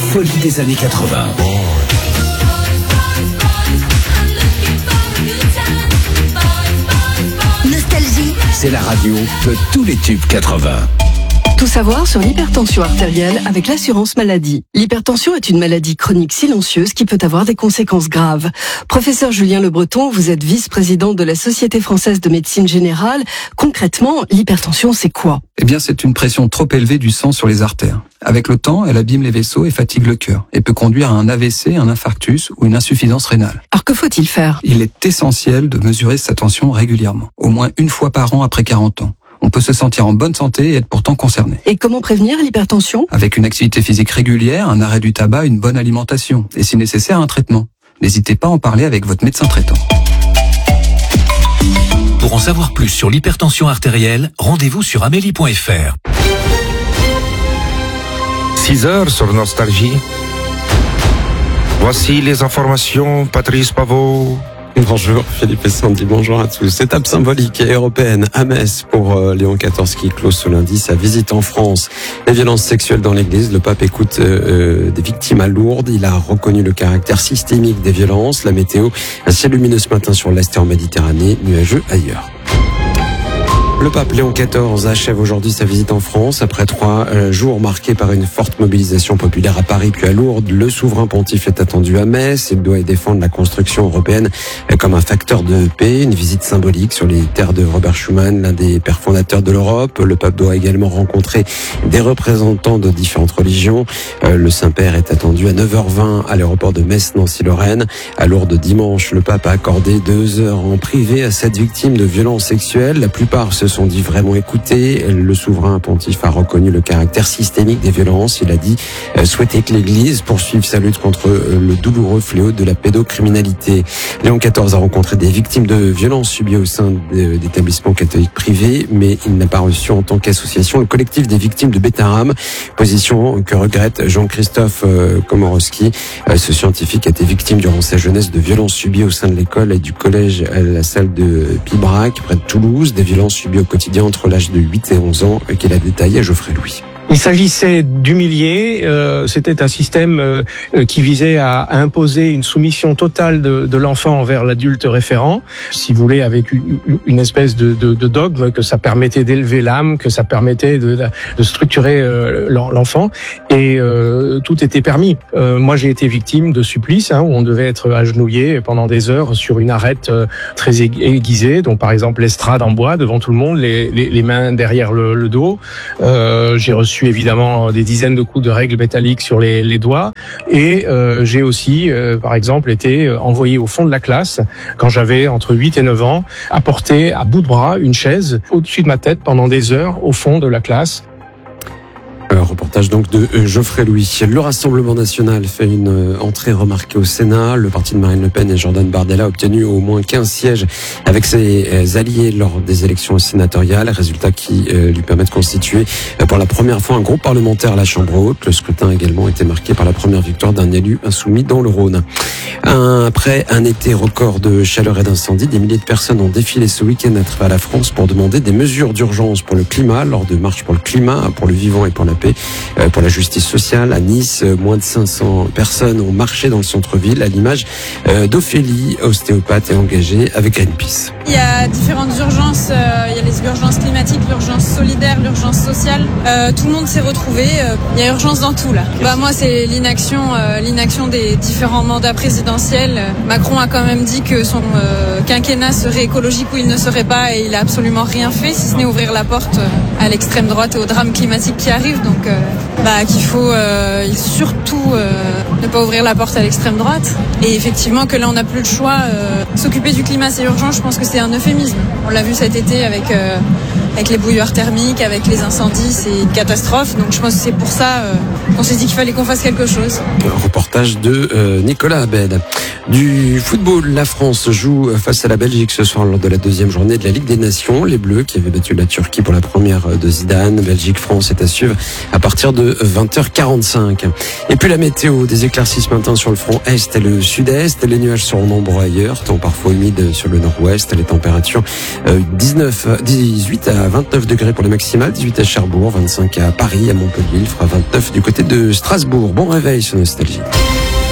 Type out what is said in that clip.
folie des années 80. Nostalgie, C'est la radio de tous les tubes 80. Tout savoir sur l'hypertension artérielle avec l'assurance maladie. L'hypertension est une maladie chronique silencieuse qui peut avoir des conséquences graves. Professeur Julien Le Breton, vous êtes vice-président de la Société française de médecine générale. Concrètement, l'hypertension, c'est quoi ? Eh bien, c'est une pression trop élevée du sang sur les artères. Avec le temps, elle abîme les vaisseaux et fatigue le cœur et peut conduire à un AVC, un infarctus ou une insuffisance rénale. Alors que faut-il faire ? Il est essentiel de mesurer sa tension régulièrement, au moins une fois par an après 40 ans. On peut se sentir en bonne santé et être pourtant concerné. Et comment prévenir l'hypertension ? Avec une activité physique régulière, un arrêt du tabac, une bonne alimentation et si nécessaire un traitement. N'hésitez pas à en parler avec votre médecin traitant. Pour en savoir plus sur l'hypertension artérielle, rendez-vous sur amélie.fr. 6h sur Nostalgie. Voici les informations, Patrice Pavot. Bonjour Philippe et Sandy, bonjour à tous. Étape symbolique et européenne à Metz pour Léon XIV qui clôt ce lundi sa visite en France. Les violences sexuelles dans l'église, le pape écoute des victimes à Lourdes. Il a reconnu le caractère systémique des violences. La météo, un ciel lumineux ce matin sur l'est et en Méditerranée, nuageux ailleurs. Le pape Léon XIV achève aujourd'hui sa visite en France. Après 3 jours marqués par une forte mobilisation populaire à Paris puis à Lourdes, le souverain pontife est attendu à Metz. Il doit défendre la construction européenne comme un facteur de paix. Une visite symbolique sur les terres de Robert Schuman, l'un des pères fondateurs de l'Europe. Le pape doit également rencontrer des représentants de différentes religions. Le Saint-Père est attendu à 9h20 à l'aéroport de Metz-Nancy-Lorraine. À Lourdes dimanche, le pape a accordé 2 heures en privé à 7 victimes de violences sexuelles. La plupart se sont dit vraiment écoutés. Le souverain pontife a reconnu le caractère systémique des violences. Il a dit souhaiter que l'Église poursuive sa lutte contre le douloureux fléau de la pédocriminalité. Léon XIV a rencontré des victimes de violences subies au sein d'établissements catholiques privés, mais il n'a pas reçu en tant qu'association le collectif des victimes de Bétarame, position que regrette Jean-Christophe Komorowski. Ce scientifique a été victime durant sa jeunesse de violences subies au sein de l'école et du collège à la salle de Pibrac, près de Toulouse, des violences subies au quotidien entre l'âge de 8 et 11 ans, qu'il a détaillé à Geoffrey Louis. Il s'agissait d'humilier, c'était un système qui visait à imposer une soumission totale de l'enfant envers l'adulte référent, si vous voulez, avec une espèce de dogme, que ça permettait d'élever l'âme, que ça permettait de structurer l'enfant, et tout était permis. Moi j'ai été victime de supplices, où on devait être agenouillé pendant des heures sur une arête très aiguisée, dont par exemple l'estrade en bois devant tout le monde, les mains derrière le dos. J'ai reçu évidemment des dizaines de coups de règles métalliques sur les doigts, et j'ai aussi par exemple été envoyé au fond de la classe quand j'avais entre 8 et 9 ans, à porter à bout de bras une chaise au-dessus de ma tête pendant des heures au fond de la classe. Reportage donc de Geoffrey Louis. Le Rassemblement national fait une entrée remarquée au Sénat. Le parti de Marine Le Pen et Jordan Bardella a obtenu au moins 15 sièges avec ses alliés lors des élections sénatoriales. Résultat qui lui permet de constituer pour la première fois un groupe parlementaire à la Chambre haute. Le scrutin a également été marqué par la première victoire d'un élu insoumis dans le Rhône. Après un été record de chaleur et d'incendie, des milliers de personnes ont défilé ce week-end à travers la France pour demander des mesures d'urgence pour le climat lors de marches pour le climat, pour le vivant et pour la paix. Pour la justice sociale, à Nice, moins de 500 personnes ont marché dans le centre-ville, à l'image d'Ophélie, ostéopathe et engagée avec Greenpeace. Il y a différentes urgences, il y a les urgences climatiques, l'urgence solidaire, l'urgence sociale. Tout le monde s'est retrouvé, il y a urgence dans tout là. Moi c'est l'inaction des différents mandats présidentiels. Macron a quand même dit que son quinquennat serait écologique ou il ne serait pas, et il a absolument rien fait, si ce n'est ouvrir la porte à l'extrême droite et au drame climatique qui arrive. Donc qu'il faut surtout ne pas ouvrir la porte à l'extrême droite, et effectivement que là on n'a plus le choix. S'occuper du climat c'est urgent, je pense que c'est un euphémisme. On l'a vu cet été avec les bouilloires thermiques, avec les incendies, c'est une catastrophe. Donc je pense que c'est pour ça qu'on s'est dit qu'il fallait qu'on fasse quelque chose. Un reportage de Nicolas Abed. Du football, la France joue face à la Belgique ce soir lors de la 2e journée de la Ligue des Nations. Les Bleus qui avaient battu la Turquie pour la première de Zidane. Belgique-France est à suivre à partir de 20h45. Et puis la météo, des éclaircies ce matin sur le front est et le sud-est. Les nuages seront nombreux ailleurs, temps parfois humide sur le nord-ouest. Les températures 18 à 29 degrés pour les maximales, 18 à Cherbourg, 25 à Paris, à Montpellier, il fera 29 du côté de Strasbourg. Bon réveil sur Nostalgie.